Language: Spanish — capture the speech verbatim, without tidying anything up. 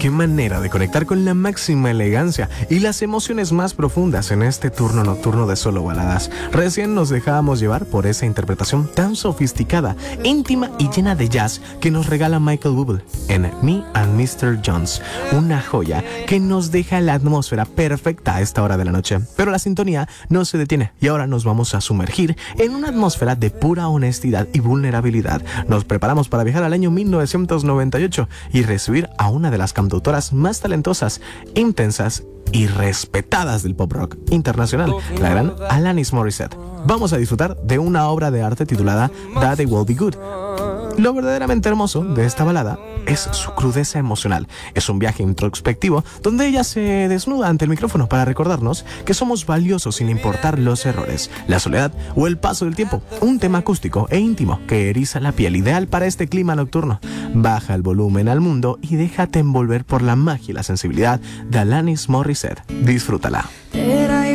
Qué manera de conectar con la máxima elegancia y las emociones más profundas en este turno nocturno de Solo Baladas. Recién nos dejábamos llevar por esa interpretación tan sofisticada, íntima y llena de jazz que nos regala Michael Bublé en Me and mister Jones, una joya que nos deja la atmósfera perfecta a esta hora de la noche. Pero la sintonía no se detiene y ahora nos vamos a sumergir en una atmósfera de pura honestidad y vulnerabilidad. Nos preparamos para viajar al año mil novecientos noventa y ocho y recibir a una de las cantautoras más talentosas, intensas y respetadas del pop rock internacional, la gran Alanis Morissette. Vamos a disfrutar de una obra de arte titulada That They Will Be Good. Lo verdaderamente hermoso de esta balada es su crudeza emocional. Es un viaje introspectivo donde ella se desnuda ante el micrófono para recordarnos que somos valiosos sin importar los errores, la soledad o el paso del tiempo. Un tema acústico e íntimo que eriza la piel, ideal para este clima nocturno. Baja el volumen al mundo y déjate envolver por la magia y la sensibilidad de Alanis Morissette. Disfrútala. They